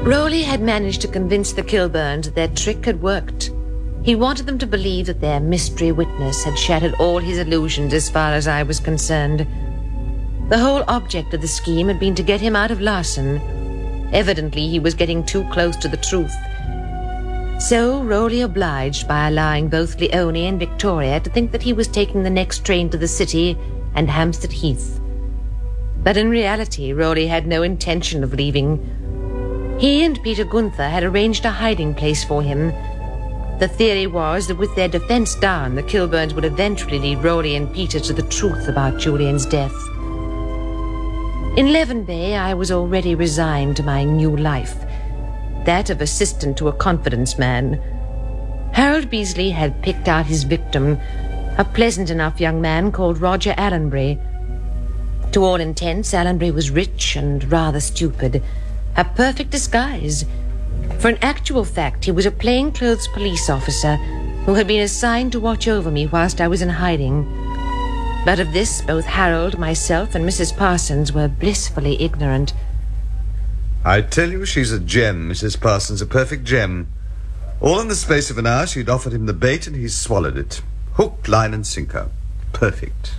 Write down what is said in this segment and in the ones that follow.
Rowley had managed to convince the Kilburns that their trick had worked. He wanted them to believe that their mystery witness had shattered all his illusions as far as I was concerned. The whole object of the scheme had been to get him out of Larson. Evidently, he was getting too close to the truth. So Rowley obliged by allowing both Leonie and Victoria to think that he was taking the next train to the city and Hampstead Heath. But in reality, Rowley had no intention of leaving. He and Peter Gunther had arranged a hiding place for him. The theory was that with their defense down, the Kilburns would eventually lead Rowley and Peter to the truth about Julian's death. In Leven Bay, I was already resigned to my new life, that of assistant to a confidence man. Harold Beasley had picked out his victim, a pleasant enough young man called Roger Allenbury. To all intents, Allenbury was rich and rather stupid, a perfect disguise. For in actual fact, he was a plainclothes police officer who had been assigned to watch over me whilst I was in hiding. But of this, both Harold, myself, and Mrs. Parsons were blissfully ignorant. I tell you, she's a gem, Mrs. Parsons, a perfect gem. All in the space of an hour, she'd offered him the bait, and he swallowed it. Hook, line, and sinker. Perfect.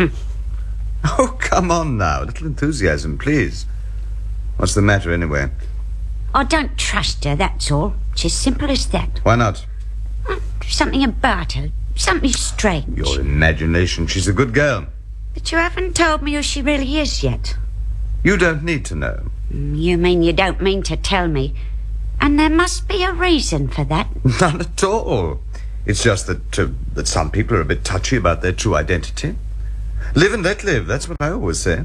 Oh, come on now. A little enthusiasm, please. What's the matter, anyway? I don't trust her, that's all. It's as simple as that. Why not? Something about her. Something strange. Your imagination. She's a good girl. But you haven't told me who she really is yet. You don't need to know. You mean you don't mean to tell me? And there must be a reason for that. None at all. It's just that some people are a bit touchy about their true identity. Live and let live, that's what I always say.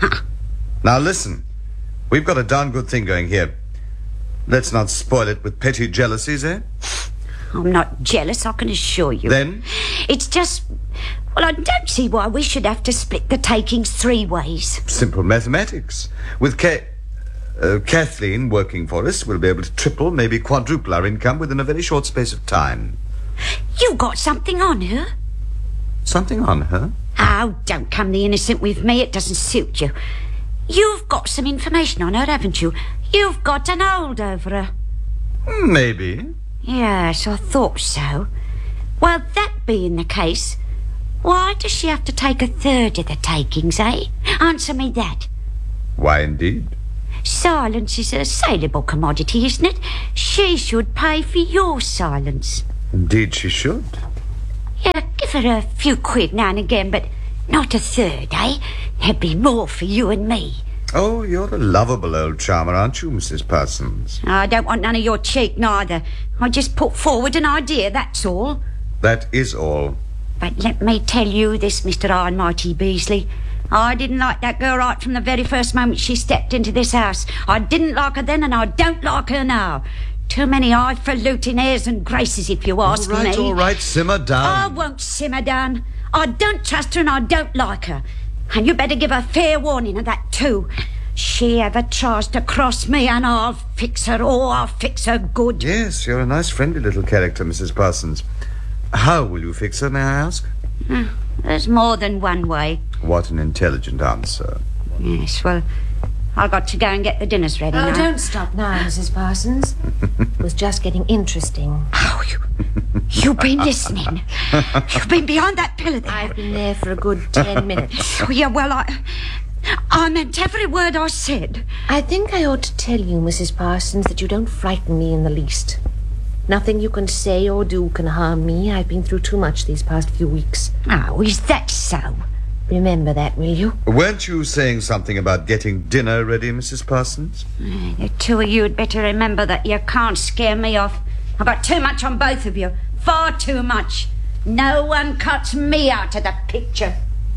Now listen, we've got a darn good thing going here. Let's not spoil it with petty jealousies, eh? I'm not jealous, I can assure you. Then? It's just... Well, I don't see why we should have to split the takings 3 ways. Simple mathematics. With Kathleen working for us, we'll be able to triple, maybe quadruple our income within a very short space of time. You got something on her? Something on her? Oh, don't come the innocent with me. It doesn't suit you. You've got some information on her, haven't you? You've got an hold over her. Maybe. Yes, I thought so. Well, that being the case, why does she have to take a third of the takings, eh? Answer me that. Why, indeed? Silence is a saleable commodity, isn't it? She should pay for your silence. Indeed she should. Yeah, give her a few quid now and again, but not a third, eh? There'd be more for you and me. Oh, you're a lovable old charmer, aren't you, Mrs. Parsons? I don't want none of your cheek, neither. I just put forward an idea, that's all. That is all. But let me tell you this, Mr. Almighty Beasley. I didn't like that girl right from the very first moment she stepped into this house. I didn't like her then, and I don't like her now. Too many highfalutin airs and graces, if you ask me. All right, simmer down. I won't simmer down. I don't trust her and I don't like her. And you better give her fair warning of that, too. She ever tries to cross me and I'll fix her. Oh, I'll fix her good. Yes, you're a nice, friendly little character, Mrs. Parsons. How will you fix her, may I ask? There's more than one way. What an intelligent answer. Yes, well, I've got to go and get the dinners ready now. Oh, don't stop now, Mrs. Parsons. It was just getting interesting. Oh, you've been listening. You've been behind that pillar there. I've been there for a good 10 minutes. Oh, yeah, well, I meant every word I said. I think I ought to tell you, Mrs. Parsons, that you don't frighten me in the least. Nothing you can say or do can harm me. I've been through too much these past few weeks. Oh, is that so? Remember that, will you? Weren't you saying something about getting dinner ready, Mrs. Parsons? The two of you had better remember that you can't scare me off. I've got too much on both of you. Far too much. No one cuts me out of the picture.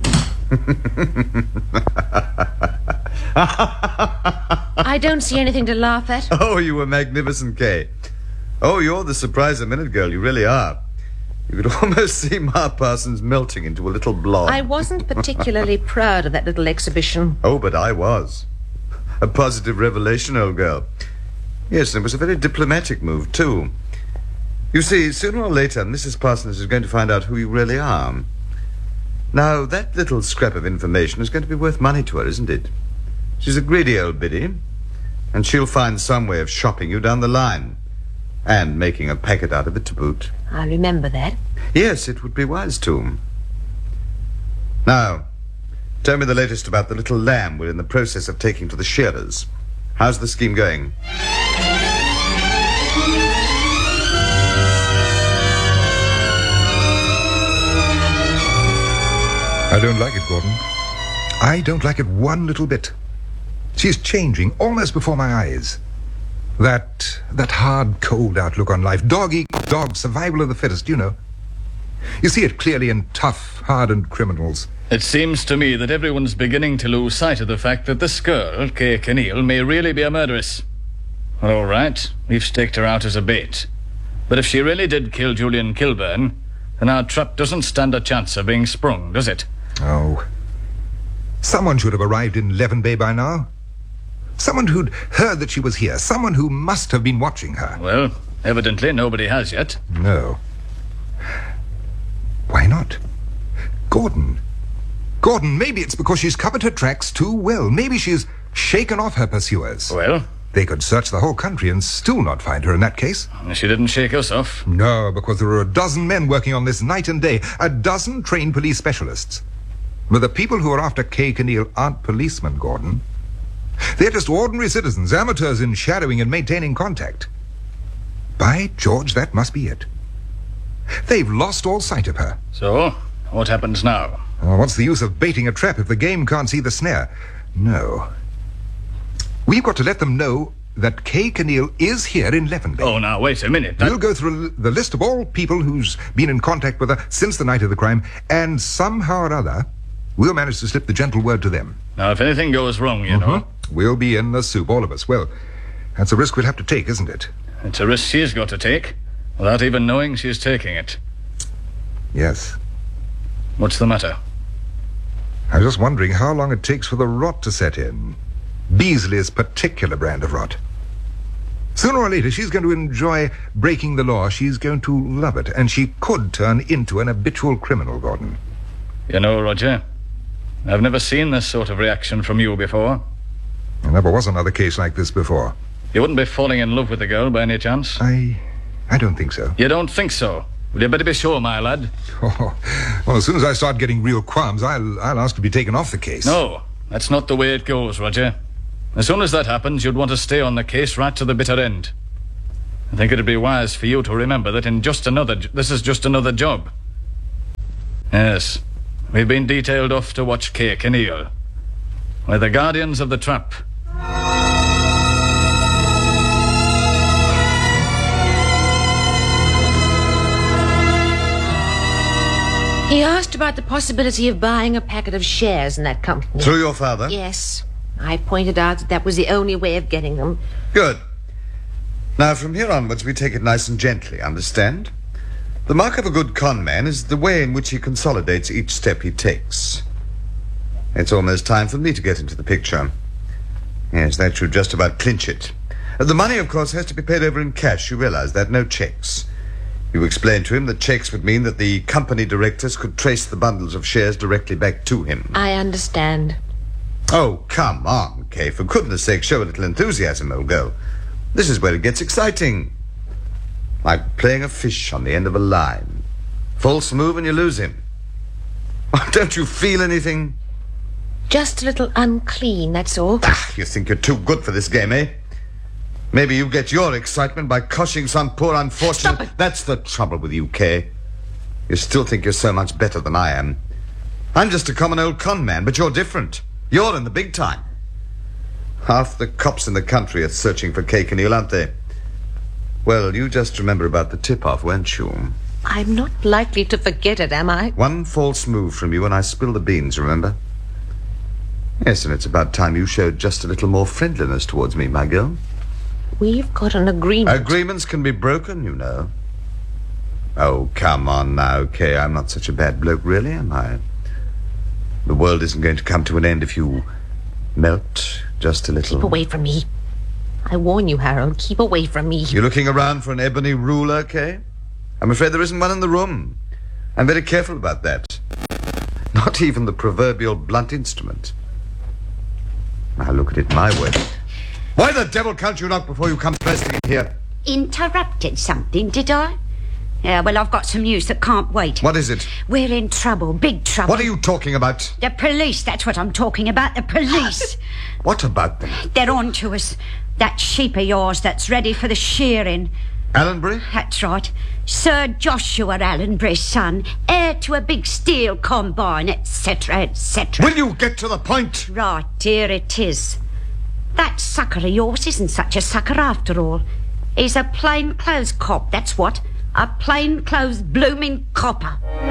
I don't see anything to laugh at. Oh, you were magnificent, Kay. Oh, you're the surprise a minute girl. You really are. You could almost see Ma Parsons melting into a little blob. I wasn't particularly proud of that little exhibition. Oh, but I was. A positive revelation, old girl. Yes, and it was a very diplomatic move, too. You see, sooner or later, Mrs. Parsons is going to find out who you really are. Now, that little scrap of information is going to be worth money to her, isn't it? She's a greedy old biddy. and she'll find some way of shopping you down the line. And making a packet out of it to boot. I'll remember that. Yes, it would be wise to. Now, tell me the latest about the little lamb we're in the process of taking to the shearers. How's the scheme going? I don't like it, Gordon. I don't like it one little bit. She's changing almost before my eyes. That hard, cold outlook on life. Dog eat dog, survival of the fittest, you know. You see it clearly in tough, hardened criminals. It seems to me that everyone's beginning to lose sight of the fact that this girl, Kay Kinneal, may really be a murderess. Well, all right, we've staked her out as a bait. But if she really did kill Julian Kilburn, then our trap doesn't stand a chance of being sprung, does it? Oh. Someone should have arrived in Leven Bay by now. Someone who'd heard that she was here. Someone who must have been watching her. Well, evidently nobody has yet. No. Why not? Gordon, maybe it's because she's covered her tracks too well. Maybe she's shaken off her pursuers. Well? They could search the whole country and still not find her in that case. She didn't shake us off. No, because there are a dozen men working on this night and day. A dozen trained police specialists. But the people who are after Kay Kinneal aren't policemen, Gordon. They're just ordinary citizens, amateurs in shadowing and maintaining contact. By George, that must be it. They've lost all sight of her. So, what happens now? Oh, what's the use of baiting a trap if the game can't see the snare? No. We've got to let them know that Kay Kinneal is here in Leven Bay. Oh, now, wait a minute. We'll go through the list of all people who's been in contact with her since the night of the crime, and somehow or other, we'll manage to slip the gentle word to them. Now, if anything goes wrong, you know... We'll be in the soup, all of us. Well, that's a risk we'll have to take, isn't it? It's a risk she's got to take, without even knowing she's taking it. Yes. What's the matter? I was just wondering how long it takes for the rot to set in. Beasley's particular brand of rot. Sooner or later, she's going to enjoy breaking the law. She's going to love it, and she could turn into an habitual criminal, Gordon. You know, Roger, I've never seen this sort of reaction from you before. There never was another case like this before. You wouldn't be falling in love with the girl by any chance? I don't think so. You don't think so? Well, you better be sure, my lad. Oh, well, as soon as I start getting real qualms, I'll ask to be taken off the case. No, that's not the way it goes, Roger. As soon as that happens, you'd want to stay on the case right to the bitter end. I think it'd be wise for you to remember that this is just another job. Yes, we've been detailed off to watch Kay Kinneal. We're the guardians of the trap. He asked about the possibility of buying a packet of shares in that company. Through your father? Yes. I pointed out that that was the only way of getting them. Good. Now, from here onwards, we take it nice and gently, understand? The mark of a good con man is the way in which he consolidates each step he takes. It's almost time for me to get into the picture. Yes, that should just about clinch it. The money, of course, has to be paid over in cash. You realize that, no checks. You explained to him that checks would mean that the company directors could trace the bundles of shares directly back to him. I understand. Oh, come on, Kay. For goodness sake, show a little enthusiasm, old girl. This is where it gets exciting. Like playing a fish on the end of a line. False move and you lose him. Don't you feel anything? Just a little unclean, that's all. You think you're too good for this game, eh? Maybe you get your excitement by coshing some poor unfortunate... Stop it! That's the trouble with you, Kay. You still think you're so much better than I am. I'm just a common old con man, but you're different. You're in the big time. Half the cops in the country are searching for Kay Kinneal, aren't they? Well, you just remember about the tip-off, weren't you? I'm not likely to forget it, am I? One false move from you and I spill the beans, remember? Yes, and it's about time you showed just a little more friendliness towards me, my girl. We've got an agreement. Agreements can be broken, you know. Oh, come on now, Kay. I'm not such a bad bloke, really, am I? The world isn't going to come to an end if you melt just a little. Keep away from me. I warn you, Harold, keep away from me. You're looking around for an ebony ruler, Kay? I'm afraid there isn't one in the room. I'm very careful about that. Not even the proverbial blunt instrument. Now look at it my way. Why the devil can't you knock before you come bursting in here? Interrupted something, did I? Yeah, well, I've got some news that can't wait. What is it? We're in trouble, big trouble. What are you talking about? The police, that's what I'm talking about, the police. What about them? They're on to us. That sheep of yours that's ready for the shearing. Allenbury? That's right. Sir Joshua Allenbury's son, heir to a big steel combine, etc., etc. Will you get to the point? Right, here it is. That sucker of yours isn't such a sucker after all. He's a plainclothes cop, that's what. A plainclothes blooming copper.